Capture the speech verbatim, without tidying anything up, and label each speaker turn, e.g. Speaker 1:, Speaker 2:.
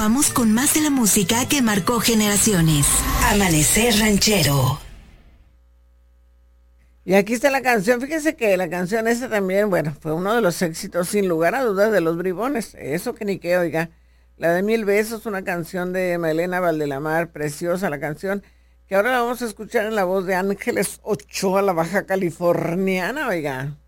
Speaker 1: Continuamos con más de la música que marcó generaciones. Amanecer Ranchero.
Speaker 2: Y aquí está la canción. Fíjese que la canción esa también, bueno, fue uno de los éxitos sin lugar a dudas de los Bribones. Eso que ni qué, oiga. La de Mil Besos, una canción de Malena Valdelamar, preciosa la canción, que ahora la vamos a escuchar en la voz de Ángeles Ochoa, la baja californiana, oiga.